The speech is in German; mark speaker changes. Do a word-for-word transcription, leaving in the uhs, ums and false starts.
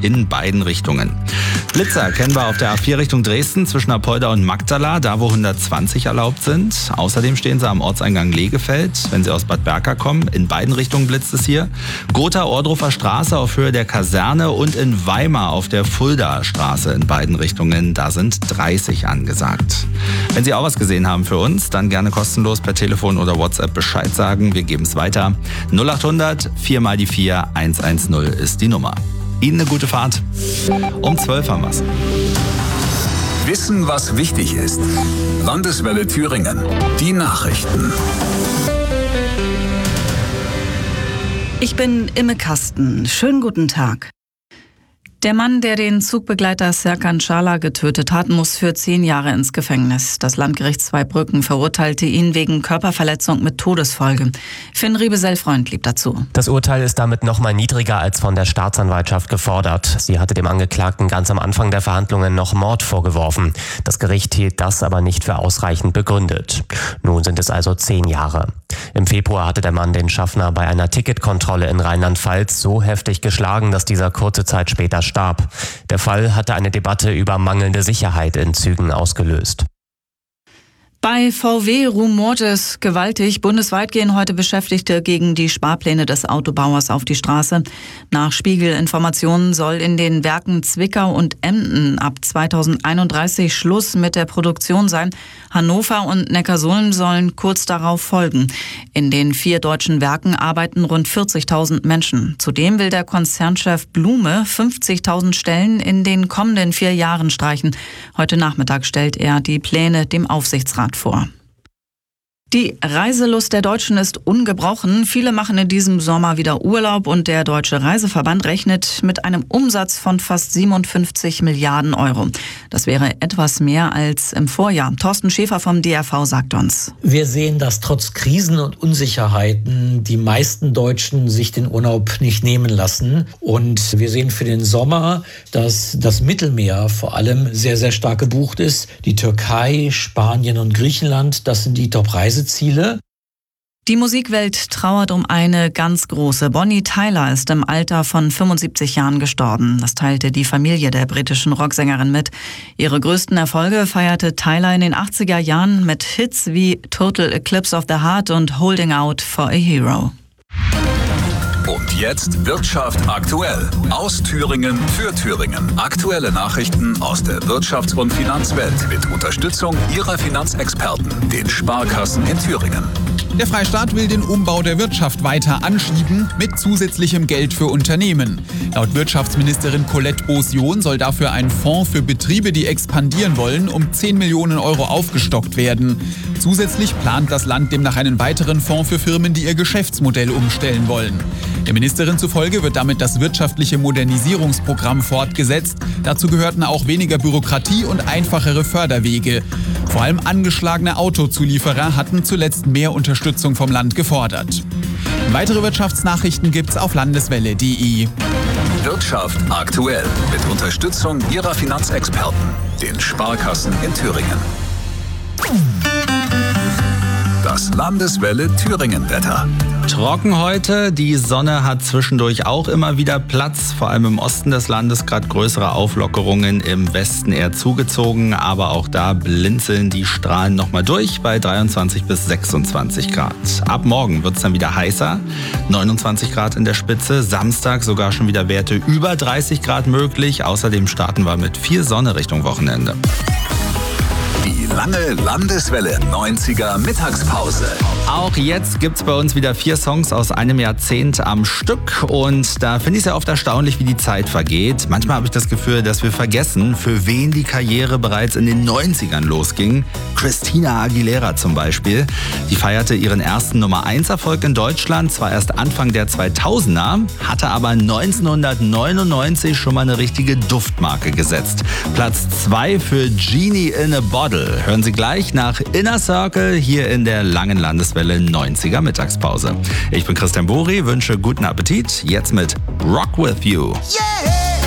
Speaker 1: in beiden Richtungen. Blitzer kennen wir auf der A vier Richtung Dresden zwischen Apolda und Magdala, da wo hundertzwanzig erlaubt sind. Außerdem stehen sie am Ortseingang Legefeld, wenn sie aus Bad Berka kommen. In beiden Richtungen blitzt es hier. Gotha-Ohrdruffer Straße auf Höhe der Kaserne und in Weimar auf der Fuldaer Straße in beiden Richtungen. Da sind dreißig angesagt. Wenn Sie auch was gesehen haben für uns, dann gerne kostenlos per Telefon oder WhatsApp Bescheid sagen. Wir geben es weiter. null acht hundert vier mal die vier eins eins null ist die Nummer. Ihnen eine gute Fahrt. Um zwölf haben wir's.
Speaker 2: Wissen, was wichtig ist. Landeswelle Thüringen. Die Nachrichten.
Speaker 3: Ich bin Imme Kasten. Schönen guten Tag. Der Mann, der den Zugbegleiter Serkan Çağlar getötet hat, muss für zehn Jahre ins Gefängnis. Das Landgericht Zweibrücken verurteilte ihn wegen Körperverletzung mit Todesfolge. Finn Riebesell-Freund blieb dazu.
Speaker 4: Das Urteil ist damit noch mal niedriger als von der Staatsanwaltschaft gefordert. Sie hatte dem Angeklagten ganz am Anfang der Verhandlungen noch Mord vorgeworfen. Das Gericht hielt das aber nicht für ausreichend begründet. Nun sind es also zehn Jahre. Im Februar hatte der Mann den Schaffner bei einer Ticketkontrolle in Rheinland-Pfalz so heftig geschlagen, dass dieser kurze Zeit später starb. Der Fall hatte eine Debatte über mangelnde Sicherheit in Zügen ausgelöst.
Speaker 3: Bei V W rumort es gewaltig. Bundesweit gehen heute Beschäftigte gegen die Sparpläne des Autobauers auf die Straße. Nach Spiegel-Informationen soll in den Werken Zwickau und Emden ab zweitausendeinunddreißig Schluss mit der Produktion sein. Hannover und Neckarsulm sollen kurz darauf folgen. In den vier deutschen Werken arbeiten rund vierzigtausend Menschen. Zudem will der Konzernchef Blume fünfzigtausend Stellen in den kommenden vier Jahren streichen. Heute Nachmittag stellt er die Pläne dem Aufsichtsrat vor. Die Reiselust der Deutschen ist ungebrochen. Viele machen in diesem Sommer wieder Urlaub und der Deutsche Reiseverband rechnet mit einem Umsatz von fast siebenundfünfzig Milliarden Euro. Das wäre etwas mehr als im Vorjahr. Thorsten Schäfer vom D R V sagt uns.
Speaker 5: Wir sehen, dass trotz Krisen und Unsicherheiten die meisten Deutschen sich den Urlaub nicht nehmen lassen. Und wir sehen für den Sommer, dass das Mittelmeer vor allem sehr, sehr stark gebucht ist. Die Türkei, Spanien und Griechenland, das sind die Top-Reiseziele. Ziele.
Speaker 3: Die Musikwelt trauert um eine ganz große. Bonnie Tyler ist im Alter von fünfundsiebzig Jahren gestorben. Das teilte die Familie der britischen Rocksängerin mit. Ihre größten Erfolge feierte Tyler in den achtziger Jahren mit Hits wie Total Eclipse of the Heart und Holding Out for a Hero.
Speaker 2: Und jetzt Wirtschaft aktuell. Aus Thüringen für Thüringen. Aktuelle Nachrichten aus der Wirtschafts- und Finanzwelt mit Unterstützung ihrer Finanzexperten, den Sparkassen in Thüringen.
Speaker 6: Der Freistaat will den Umbau der Wirtschaft weiter anschieben mit zusätzlichem Geld für Unternehmen. Laut Wirtschaftsministerin Colette Beausion soll dafür ein Fonds für Betriebe, die expandieren wollen, um zehn Millionen Euro aufgestockt werden. Zusätzlich plant das Land demnach einen weiteren Fonds für Firmen, die ihr Geschäftsmodell umstellen wollen. Der Ministerin zufolge wird damit das wirtschaftliche Modernisierungsprogramm fortgesetzt. Dazu gehörten auch weniger Bürokratie und einfachere Förderwege. Vor allem angeschlagene Autozulieferer hatten zuletzt mehr Unterstützung vom Land gefordert. Weitere Wirtschaftsnachrichten gibt's auf landeswelle punkt de.
Speaker 2: Wirtschaft aktuell mit Unterstützung ihrer Finanzexperten, den Sparkassen in Thüringen. Das Landeswelle Thüringen-Wetter.
Speaker 1: Trocken heute, die Sonne hat zwischendurch auch immer wieder Platz, vor allem im Osten des Landes gerade größere Auflockerungen, im Westen eher zugezogen, aber auch da blinzeln die Strahlen nochmal durch bei dreiundzwanzig bis sechsundzwanzig Grad. Ab morgen wird es dann wieder heißer, neunundzwanzig Grad in der Spitze, Samstag sogar schon wieder Werte über dreißig Grad möglich, außerdem starten wir mit viel Sonne Richtung Wochenende.
Speaker 2: Die lange Landeswelle neunziger Mittagspause.
Speaker 1: Auch jetzt gibt's bei uns wieder vier Songs aus einem Jahrzehnt am Stück und da finde ich es ja oft erstaunlich, wie die Zeit vergeht. Manchmal habe ich das Gefühl, dass wir vergessen, für wen die Karriere bereits in den neunzigern losging. Christina Aguilera zum Beispiel. Die feierte ihren ersten Nummer eins Erfolg in Deutschland, zwar erst Anfang der zweitausender, hatte aber neunzehnhundertneunundneunzig schon mal eine richtige Duftmarke gesetzt. Platz zwei für Genie in a Bottle. Hören Sie gleich nach Inner Circle hier in der langen Landeswelle neunziger Mittagspause. Ich bin Christian Buri, wünsche guten Appetit. Jetzt mit Rock With You.
Speaker 7: Yeah!